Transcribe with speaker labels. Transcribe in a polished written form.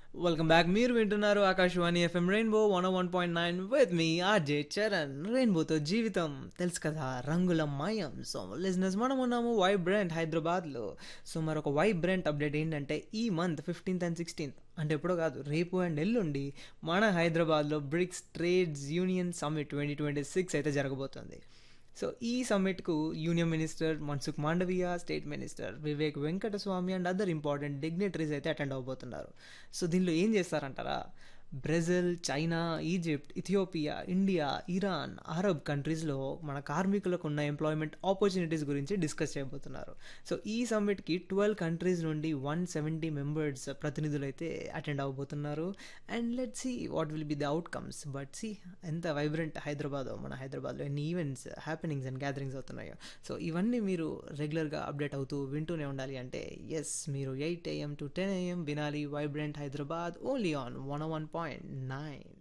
Speaker 1: Welcome back. మీరు వింటున్నారు Akashvani FM rainbow 101.9 with me RJ Charan. రెయిన్బోతో జీవితం తెలుసు కదా, రంగుల మయం. సో లిజనర్స్, మనం ఉన్నాము వైబ్రెంట్ హైదరాబాద్లో. సో మరొక వైబ్రెంట్ అప్డేట్ ఏంటంటే, ఈ మంత్ 15th and 16th, అంటే ఎప్పుడో కాదు, రేపు అండ్ ఎల్లుండి మన హైదరాబాద్లో బ్రిక్స్ ట్రేడ్స్ యూనియన్ సమ్మిట్ 2026 అయితే జరగబోతుంది. సో ఈ సమ్మిట్కు union minister Mansukh Mandaviya, state minister Vivek Venkataswamy and other important dignitaries అయితే అటెండ్ అవబోతున్నారు. సో దీనిలో ఏం చేస్తారంటారా? Brazil, China, Egypt, Ethiopia, India, Iran, Arab కంట్రీస్లో మన కార్మికులకు ఉన్న ఎంప్లాయ్మెంట్ ఆపర్చునిటీస్ గురించి డిస్కస్ చేయబోతున్నారు. సో ఈ సమ్మిట్కి 12 కంట్రీస్ నుండి 170 మెంబర్స్ ప్రతినిధులు అయితే attend అవ్వబోతున్నారు. And let's see what will be the outcomes. But see ఎంత వైబ్రెంట్ హైదరాబాద్, మన హైదరాబాద్లో ఎన్ని ఈవెంట్స్, హ్యాపెనింగ్స్ అండ్ గ్యాదరింగ్స్ అవుతున్నాయో. సో ఇవన్నీ మీరు రెగ్యులర్గా అప్డేట్ అవుతూ వింటూనే ఉండాలి అంటే ఎస్, మీరు 8 AM to 10 AM వినాలి వైబ్రెంట్ హైదరాబాద్ ఓన్లీ ఆన్ 101.9.